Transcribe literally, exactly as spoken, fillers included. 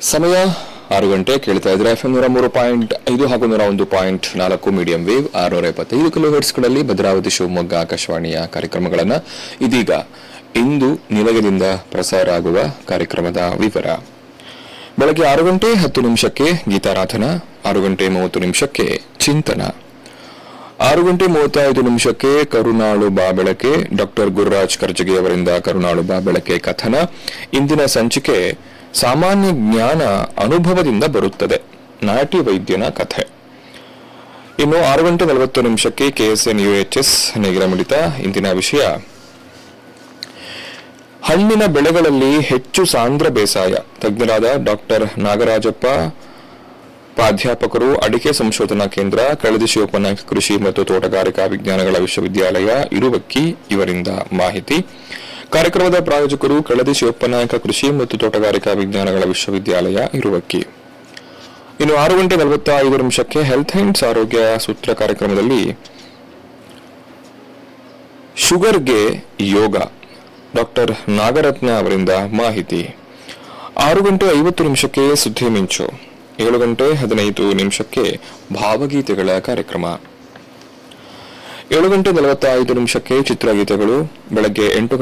ಸಮಯ ಆರು ಗಂಟೆ. ಕೇಳ್ತಾ ಇದ್ರೆ ಎಫ್ ಎಂ ನೂರ ಮೂರು ಪಾಯಿಂಟ್ ಐದು ಹಾಗೂ ನೂರ ಒಂದು ಪಾಯಿಂಟ್ ನಾಲ್ಕು ಮೀಡಿಯಂ ವೇವ್ ಆರುನೂರ ಎಪ್ಪತ್ತೈದು ಕಿಲೋ ಹರ್ಟ್ಸ್ಗಳಲ್ಲಿ ಭದ್ರಾವತಿ ಶಿವಮೊಗ್ಗ ಆಕಾಶವಾಣಿಯ ಕಾರ್ಯಕ್ರಮಗಳನ್ನ ಇದೀಗ ಇಂದು ನಿಲಯದಿಂದ ಪ್ರಸಾರ ಆಗುವ ಕಾರ್ಯಕ್ರಮದ ವಿವರ. ಬೆಳಗ್ಗೆ ಆರು ಗಂಟೆ ಹತ್ತು ನಿಮಿಷಕ್ಕೆ ಗೀತಾರಾಧನಾ, ಆರು ಗಂಟೆ ಮೂವತ್ತು ನಿಮಿಷಕ್ಕೆ ಚಿಂತನ, ಆರು ಗಂಟೆ ಮೂವತ್ತೈದು ನಿಮಿಷಕ್ಕೆ ಕರುನಾಳು ಬಾ ಬೆಳಕೆ ಡಾಕ್ಟರ್ ಗುರುರಾಜ್ ಕರ್ಜಗಿ ಅವರಿಂದ ಕರುನಾಳು ಬಾ ಬೆಳಕೆ ಕಥನ. ಇಂದಿನ ಸಂಚಿಕೆ ಸಾಮಾನ್ಯ ಜ್ಞಾನ ಅನುಭವದಿಂದ ಬರುತ್ತದೆ, ನಾಟಿ ವೈದ್ಯನ ಕಥೆ. ಇನ್ನು ಆರು ಗಂಟೆ ನಲವತ್ತು ನಿಮಿಷಕ್ಕೆ ಕೆಎಸ್ಎನ್ ಯುಎಚ್ಎಸ್ ನೇಗಿಲ ಮಿಡಿತ. ಇಂದಿನ ವಿಷಯ ಹಣ್ಣಿನ ಬೆಳೆಗಳಲ್ಲಿ ಹೆಚ್ಚು ಸಾಂದ್ರ ಬೇಸಾಯ. ತಜ್ಞರಾದ ಡಾಕ್ಟರ್ ನಾಗರಾಜಪ್ಪ, ಪ್ರಾಧ್ಯಾಪಕರು, ಅಡಿಕೆ ಸಂಶೋಧನಾ ಕೇಂದ್ರ, ಕೆಳದಿ ಶಿವಪ್ಪನಾಯಕ ಕೃಷಿ ಮತ್ತು ತೋಟಗಾರಿಕಾ ವಿಜ್ಞಾನಗಳ ವಿಶ್ವವಿದ್ಯಾಲಯ ಇರುವಕ್ಕಿ ಇವರಿಂದ ಮಾಹಿತಿ. ಕಾರ್ಯಕ್ರಮದ ಪ್ರಾಯೋಜಕರು ಕೆಳದಿ ಶಿವಪ್ಪನಾಯಕ ಕೃಷಿ ಮತ್ತು ತೋಟಗಾರಿಕಾ ವಿಜ್ಞಾನಗಳ ವಿಶ್ವವಿದ್ಯಾಲಯ ಇರುವಕ್ಕಿ. ಇನ್ನು ಆರು ಗಂಟೆ ನಲವತ್ತ ಐದು ನಿಮಿಷಕ್ಕೆ ಹೆಲ್ತ್ ಹ್ಯಾಂಡ್ಸ್ ಆರೋಗ್ಯ ಸೂತ್ರ ಕಾರ್ಯಕ್ರಮದಲ್ಲಿ ಶುಗರ್ಗೆ ಯೋಗ, ಡಾಕ್ಟರ್ ನಾಗರತ್ನ ಅವರಿಂದ ಮಾಹಿತಿ. ಆರು ಗಂಟೆ ಐವತ್ತು ನಿಮಿಷಕ್ಕೆ ಸುದ್ದಿ ಮಿಂಚು. ಏಳು ಗಂಟೆ ಹದಿನೈದು ನಿಮಿಷಕ್ಕೆ ಭಾವಗೀತೆಗಳ ಕಾರ್ಯಕ್ರಮ. ಏಳು ಗಂಟೆ ನಲವತ್ತ ಐದು ನಿಮಿಷಕ್ಕೆ ಚಿತ್ರಗೀತೆಗಳು. ಬೆಳಗ್ಗೆ ಎಂಟು